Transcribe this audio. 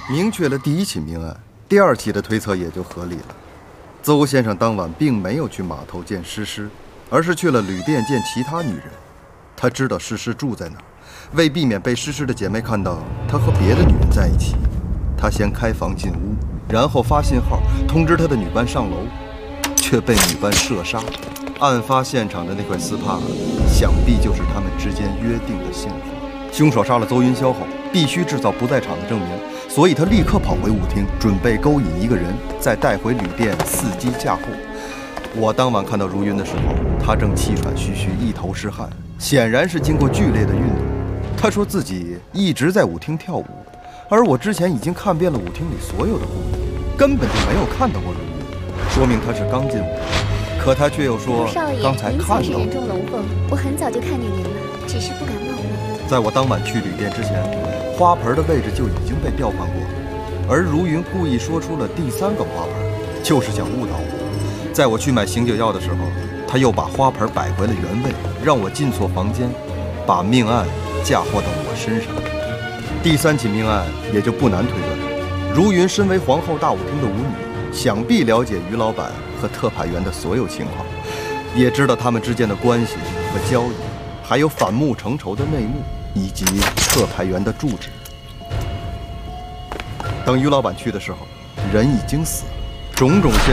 明确了第一起命案，第二起的推测也就合理了。邹先生当晚并没有去码头见诗诗，而是去了旅店见其他女人。他知道诗诗住在哪儿，为避免被诗诗的姐妹看到他和别的女人在一起，他先开房进屋，然后发信号通知他的女伴上楼，却被女伴射杀。案发现场的那块丝帕，想必就是他们之间约定的线索。凶手杀了邹云霄后，必须制造不在场的证明，所以他立刻跑回舞厅，准备勾引一个人，再带回旅店伺机嫁祸。我当晚看到如云的时候，她正气喘吁吁，一头是汗，显然是经过剧烈的运动。她说自己一直在舞厅跳舞，而我之前已经看遍了舞厅里所有的姑娘，根本就没有看到过如云，说明她是刚进舞。可她却又说刚才看到。 人中龙凤，我很早就看见您了，只是不敢冒昧。 在我当晚去旅店之前，花盆的位置就已经被调换过了，而如云故意说出了第3个花盆，就是想误导我。在我去买醒酒药的时候，他又把花盆摆回了原位，让我进错房间，把命案嫁祸到我身上。第3起命案也就不难推断，如云身为皇后大舞厅的舞女，想必了解于老板和特派员的所有情况，也知道他们之间的关系和交易，还有反目成仇的内幕，以及特派员的住址。等于老板去的时候，人已经死了，种种线